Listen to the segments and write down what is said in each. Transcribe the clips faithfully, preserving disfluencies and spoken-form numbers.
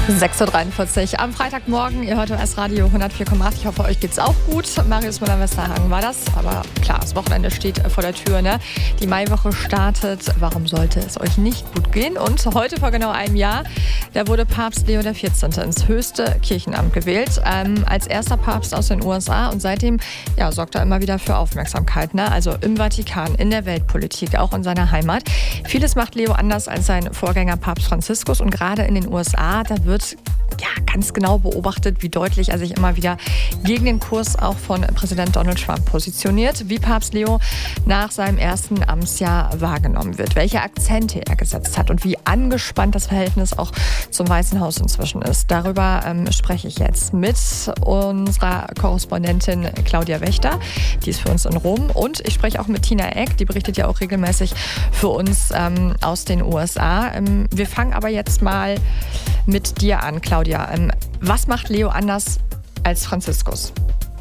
sechs Uhr dreiundvierzig am Freitagmorgen. Ihr hört O S Radio hundertvier Komma acht. Ich hoffe, euch geht's auch gut. Marius Müller-Westernhagen war das. Aber klar, das Wochenende steht vor der Tür. Ne? Die Maiwoche startet. Warum sollte es euch nicht gut gehen? Und heute vor genau einem Jahr, da wurde Papst Leo der vierzehnte ins höchste Kirchenamt gewählt. Ähm, als erster Papst aus den U S A. Und seitdem ja, sorgt er immer wieder für Aufmerksamkeit. Ne? Also im Vatikan, in der Weltpolitik, auch in seiner Heimat. Vieles macht Leo anders als sein Vorgänger Papst Franziskus. Und gerade in den U S A, da wird ja ganz genau beobachtet, wie deutlich er sich immer wieder gegen den Kurs auch von Präsident Donald Trump positioniert, wie Papst Leo nach seinem ersten Amtsjahr wahrgenommen wird, welche Akzente er gesetzt hat und wie angespannt das Verhältnis auch zum Weißen Haus inzwischen ist. Darüber ähm, spreche ich jetzt mit unserer Korrespondentin Claudia Wächter, die ist für uns in Rom, und ich spreche auch mit Tina Eck, die berichtet ja auch regelmäßig für uns ähm, aus den U S A. Ähm, wir fangen aber jetzt mal mit dir an, Claudia. Ähm, was macht Leo anders als Franziskus?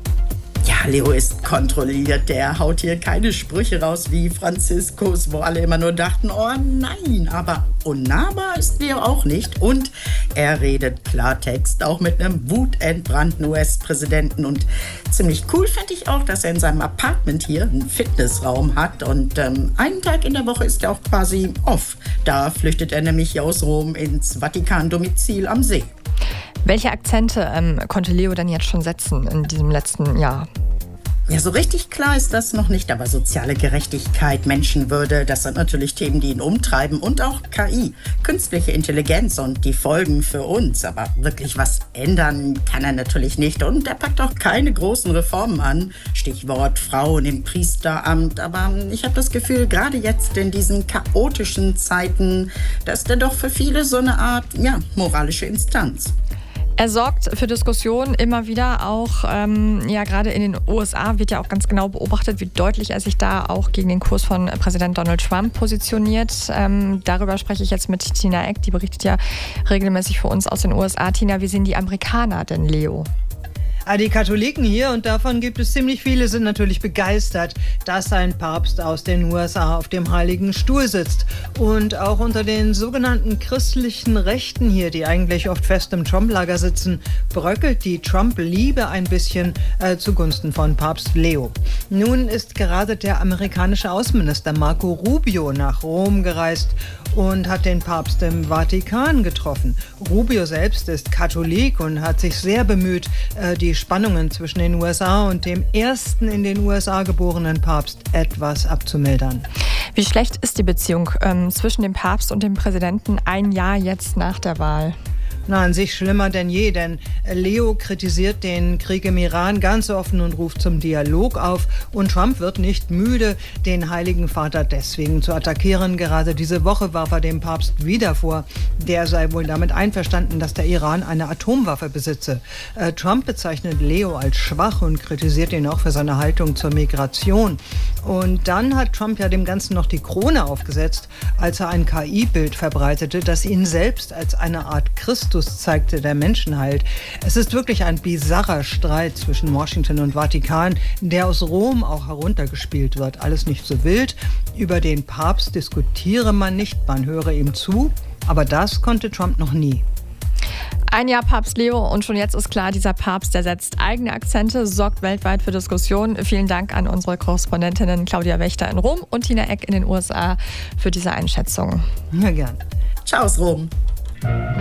Ja, Leo ist kontrolliert. Der haut hier keine Sprüche raus wie Franziskus, wo alle immer nur dachten, oh nein, aber unnahbar ist Leo auch nicht. Und er redet Klartext, auch mit einem wutentbrannten U S-Präsidenten. Und ziemlich cool fand ich auch, dass er in seinem Apartment hier einen Fitnessraum hat. Und ähm, einen Tag in der Woche ist er auch quasi off. Da flüchtet er nämlich aus Rom ins Vatikan-Domizil am See. Welche Akzente ähm, konnte Leo denn jetzt schon setzen in diesem letzten Jahr? Ja, so richtig klar ist das noch nicht, aber soziale Gerechtigkeit, Menschenwürde, das sind natürlich Themen, die ihn umtreiben, und auch K I, künstliche Intelligenz und die Folgen für uns. Aber wirklich was ändern kann er natürlich nicht, und er packt auch keine großen Reformen an. Stichwort Frauen im Priesteramt. Aber ich habe das Gefühl, gerade jetzt in diesen chaotischen Zeiten, da ist er doch für viele so eine Art, ja, moralische Instanz. Er sorgt für Diskussionen immer wieder, auch ähm, ja, gerade in den U S A wird ja auch ganz genau beobachtet, wie deutlich er sich da auch gegen den Kurs von Präsident Donald Trump positioniert. Ähm, darüber spreche ich jetzt mit Tina Eck, die berichtet ja regelmäßig für uns aus den U S A. Tina, wie sehen die Amerikaner denn Leo? Die Katholiken hier, und davon gibt es ziemlich viele, sind natürlich begeistert, dass ein Papst aus den U S A auf dem Heiligen Stuhl sitzt. Und auch unter den sogenannten christlichen Rechten hier, die eigentlich oft fest im Trump-Lager sitzen, bröckelt die Trump-Liebe ein bisschen äh, zugunsten von Papst Leo. Nun ist gerade der amerikanische Außenminister Marco Rubio nach Rom gereist und hat den Papst im Vatikan getroffen. Rubio selbst ist Katholik und hat sich sehr bemüht, äh, die Spannungen zwischen den U S A und dem ersten in den U S A geborenen Papst etwas abzumildern. Wie schlecht ist die Beziehung ähm, zwischen dem Papst und dem Präsidenten ein Jahr jetzt nach der Wahl? Na, an sich schlimmer denn je, denn Leo kritisiert den Krieg im Iran ganz offen und ruft zum Dialog auf. Und Trump wird nicht müde, den Heiligen Vater deswegen zu attackieren. Gerade diese Woche warf er dem Papst wieder vor, der sei wohl damit einverstanden, dass der Iran eine Atomwaffe besitze. Äh, Trump bezeichnet Leo als schwach und kritisiert ihn auch für seine Haltung zur Migration. Und dann hat Trump ja dem Ganzen noch die Krone aufgesetzt, als er ein K I-Bild verbreitete, das ihn selbst als eine Art Christus zeigte, der Menschen heilt. Es ist wirklich ein bizarrer Streit zwischen Washington und Vatikan, der aus Rom auch heruntergespielt wird. Alles nicht so wild. Über den Papst diskutiere man nicht, man höre ihm zu. Aber das konnte Trump noch nie. Ein Jahr Papst Leo, und schon jetzt ist klar, dieser Papst, der setzt eigene Akzente, sorgt weltweit für Diskussionen. Vielen Dank an unsere Korrespondentinnen Claudia Wächter in Rom und Tina Eck in den U S A für diese Einschätzung. Ja, gern. Ciao aus Rom.